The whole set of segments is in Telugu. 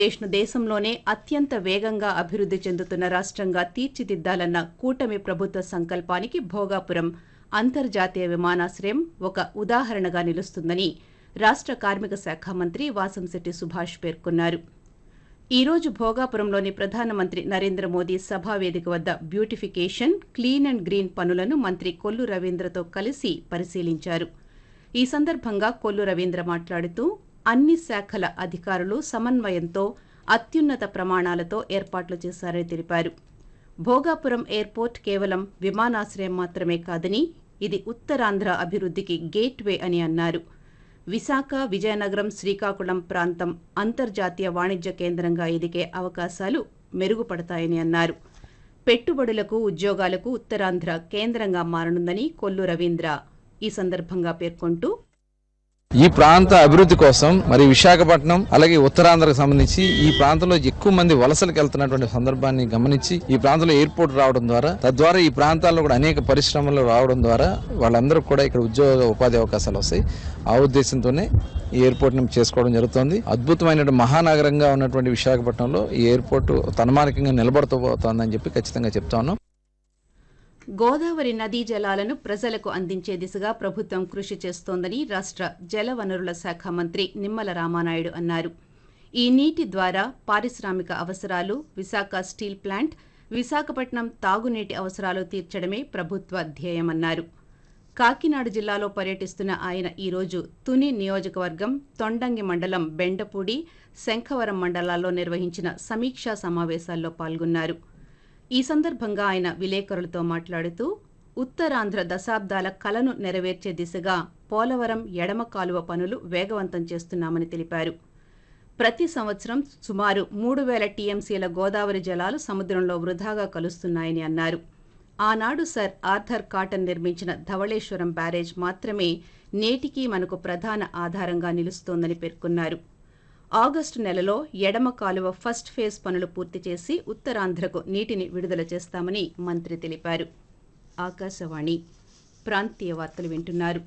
ఆంధ్రప్రదేశ్ను దేశంలోనే అత్యంత వేగంగా అభివృద్ధి చెందుతున్న రాష్ట్రంగా తీర్చిదిద్దాలన్న కూటమి ప్రభుత్వ సంకల్పానికి భోగాపురం అంతర్జాతీయ విమానాశ్రయం ఒక ఉదాహరణగా నిలుస్తుందని రాష్ట్ర కార్మిక శాఖ మంత్రి వాసంశెట్టి సుభాష్ పేర్కొన్నారు. ఈ రోజు భోగాపురంలోని ప్రధానమంత్రి నరేంద్ర మోదీ సభావేదిక వద్ద బ్యూటిఫికేషన్, క్లీన్ అండ్ గ్రీన్ పనులను మంత్రి కొల్లు రవీంద్రతో కలిసి పరిశీలించారు. ఈ సందర్భంగా కొల్లు రవీంద్ర మాట్లాడుతూ అన్ని శాఖల అధికారులు సమన్వయంతో అత్యున్నత ప్రమాణాలతో ఏర్పాట్లు చేశారని తెలిపారు. భోగాపురం ఎయిర్పోర్ట్ కేవలం విమానాశ్రయం మాత్రమే కాదని ఇది ఉత్తరాంధ్ర అభివృద్ధికి గేట్వే అని అన్నారు. విశాఖ, విజయనగరం, శ్రీకాకుళం ప్రాంతం అంతర్జాతీయ వాణిజ్య కేంద్రంగా ఎదిగే అవకాశాలు మెరుగుపడతాయని అన్నారు. పెట్టుబడులకు, ఉద్యోగాలకు ఉత్తరాంధ్ర కేంద్రంగా మారనుందని కొల్లు రవీంద్ర ఈ సందర్భంగా పేర్కొంటూ, ఈ ప్రాంత అభివృద్ధి కోసం మరి విశాఖపట్నం అలాగే ఉత్తరాంధ్రకు సంబంధించి ఈ ప్రాంతంలో ఎక్కువ మంది వలసలకు వెళ్తున్నటువంటి సందర్భాన్ని గమనించి ఈ ప్రాంతంలో ఎయిర్పోర్ట్ రావడం ద్వారా తద్వారా ఈ ప్రాంతాల్లో కూడా అనేక పరిశ్రమలు రావడం ద్వారా వాళ్ళందరూ కూడా ఇక్కడ ఉద్యోగ ఉపాధి అవకాశాలు వస్తాయి. ఆ ఉద్దేశంతోనే ఈ ఎయిర్పోర్ట్ ని చేసుకోవడం జరుగుతోంది. అద్భుతమైన మహానగరంగా ఉన్నటువంటి విశాఖపట్నంలో ఈ ఎయిర్పోర్ట్ తన్మానికంగా నిలబడుతోందని చెప్పి ఖచ్చితంగా చెప్తా ఉన్నాం. గోదావరి నదీ జలాలను ప్రజలకు అందించే దిశగా ప్రభుత్వం కృషి చేస్తోందని రాష్ట్ర జలవనరుల శాఖ మంత్రి నిమ్మల రామానాయుడు అన్నారు. ఈ నీటి ద్వారా పారిశ్రామిక అవసరాలు, విశాఖ స్టీల్ ప్లాంట్, విశాఖపట్నం తాగునీటి అవసరాలు తీర్చడమే ప్రభుత్వ ధ్యేయమన్నారు. కాకినాడ జిల్లాలో పర్యటిస్తున్న ఆయన ఈరోజు తుని నియోజకవర్గం, తొండంగి మండలం బెండపూడి, శంఖవరం మండలాల్లో నిర్వహించిన సమీక్షా సమావేశాల్లో పాల్గొన్నారు. ఈ సందర్భంగా ఆయన విలేకరులతో మాట్లాడుతూ ఉత్తరాంధ్ర దశాబ్దాల కలను నెరవేర్చే దిశగా పోలవరం ఎడమ కాలువ పనులు వేగవంతం చేస్తున్నామని తెలిపారు. ప్రతి సంవత్సరం సుమారు 3000 టీఎంసీల గోదావరి జలాలు సముద్రంలో వృధాగా కలుస్తున్నాయని అన్నారు. ఆనాడు సర్ ఆర్థర్ కాటన్ నిర్మించిన ధవళేశ్వరం బ్యారేజ్ మాత్రమే నేటికీ మనకు ప్రధాన ఆధారంగా నిలుస్తోందని పేర్కొన్నారు. ఆగస్టు నెలలో ఎడమ కాలువ ఫస్ట్ ఫేజ్ పనులు పూర్తి చేసి ఉత్తరాంధ్రకు నీటిని విడుదల చేస్తామని మంత్రి తెలిపారు. ఆకాశవాణి ప్రాంతీయ వార్తలు వింటున్నారు.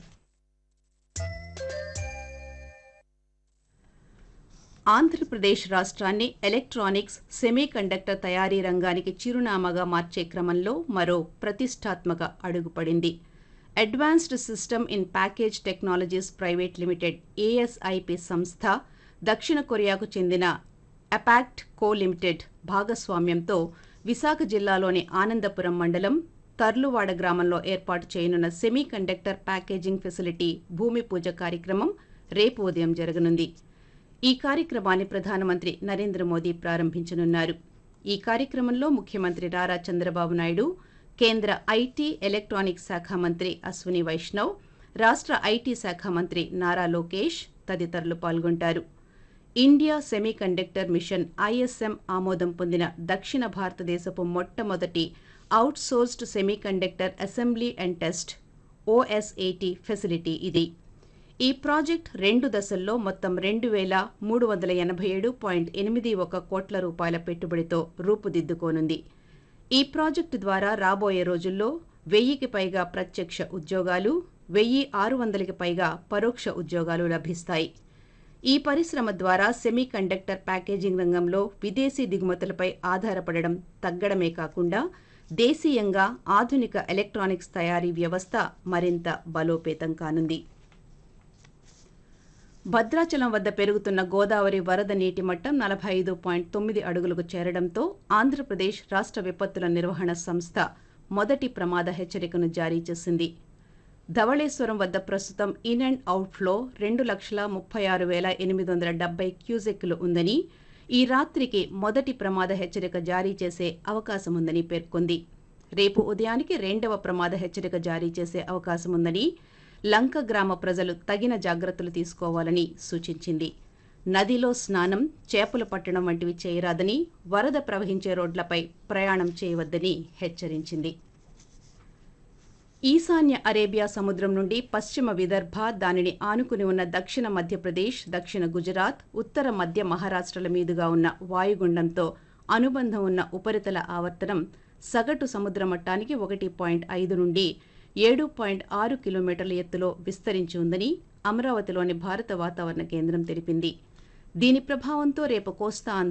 ఆంధ్రప్రదేశ్ రాష్ట్రాన్ని ఎలక్ట్రానిక్స్, సెమీకండక్టర్ తయారీ రంగానికి చిరునామాగా మార్చే క్రమంలో మరో ప్రతిష్టాత్మక అడుగు పడింది. Advanced system in package technologies private limited ASIP సంస్థ, దక్షిణ కొరియాకు చెందిన అపాక్ట్ కో లిమిటెడ్ భాగస్వామ్యంతో విశాఖ జిల్లాలోని ఆనందపురం మండలం తర్లువాడ గ్రామంలో ఏర్పాటు చేయనున్న సెమీ కండక్టర్ ప్యాకేజింగ్ ఫెసిలిటీ భూమి పూజ కార్యక్రమం రేపు ఉదయం జరగనుంది. ఈ కార్యక్రమాన్ని ప్రధానమంత్రి నరేంద్ర మోదీ ప్రారంభించనున్నారు. ఈ కార్యక్రమంలో ముఖ్యమంత్రి నారా చంద్రబాబు నాయుడు, కేంద్ర ఐటీ, ఎలక్ట్రానిక్స్ శాఖ మంత్రి అశ్విని వైష్ణవ్, రాష్ట్ర ఐటీ శాఖ మంత్రి నారా లోకేష్ తదితరులు పాల్గొంటారు. ఇండియా సెమీకండక్టర్ మిషన్ ఐఎస్ఎం ఆమోదం పొందిన దక్షిణ భారతదేశపు మొట్టమొదటి outsourced semiconductor assembly and test ఓఎస్ఏటీ facility ఇది. ఈ ప్రాజెక్ట్ 2 దశల్లో మొత్తం 2387.81 కోట్ల రూపాయల పెట్టుబడితో రూపుదిద్దుకోనుంది. ఈ ప్రాజెక్టు ద్వారా రాబోయే రోజుల్లో 1000కి పైగా ప్రత్యక్ష ఉద్యోగాలు, 1600కి పైగా పరోక్ష ఉద్యోగాలు లభిస్తాయి. ఈ పరిశ్రమ ద్వారా సెమీ కండక్టర్ ప్యాకేజింగ్ రంగంలో విదేశీ దిగుమతులపై ఆధారపడడం తగ్గడమే కాకుండా దేశీయంగా ఆధునిక ఎలక్ట్రానిక్స్ తయారీ వ్యవస్థ మరింత బలోపేతం కానుంది. భద్రాచలం వద్ద పెరుగుతున్న గోదావరి వరద నీటి మట్టం 45.9 అడుగులకు చేరడంతో ఆంధ్రప్రదేశ్ రాష్ట్ర విపత్తుల నిర్వహణ సంస్థ మొదటి ప్రమాద హెచ్చరికను జారీ చేసింది. ధవళేశ్వరం వద్ద ప్రస్తుతం ఇన్ అండ్ అవుట్ ఫ్లో 2,36,870 క్యూసెక్కులు ఉందని, ఈ రాత్రికి మొదటి ప్రమాద హెచ్చరిక జారీ చేసే అవకాశముందని పేర్కొంది. రేపు ఉదయానికి 2వ ప్రమాద హెచ్చరిక జారీ చేసే అవకాశముందని, లంక గ్రామ ప్రజలు తగిన జాగ్రత్తలు తీసుకోవాలని సూచించింది. నదిలో స్నానం, చేపలు పట్టడం వంటివి చేయరాదని, వరద ప్రవహించే రోడ్లపై ప్రయాణం చేయవద్దని హెచ్చరించింది. ఈశాన్య అరేబియా సముద్రం నుండి పశ్చిమ విదర్భ, దానిని ఆనుకుని ఉన్న దక్షిణ మధ్యప్రదేశ్, దక్షిణ గుజరాత్, ఉత్తర మధ్య మహారాష్ట్రల మీదుగా ఉన్న వాయుగుండంతో అనుబంధం ఉన్న ఉపరితల ఆవర్తనం సగటు సముద్ర మట్టానికి 1.5 నుండి 7.6 కిలోమీటర్ల ఎత్తులో విస్తరించి ఉందని అమరావతిలోని భారత వాతావరణ కేంద్రం తెలిపింది. దీని ప్రభావంతో రేపు కోస్తా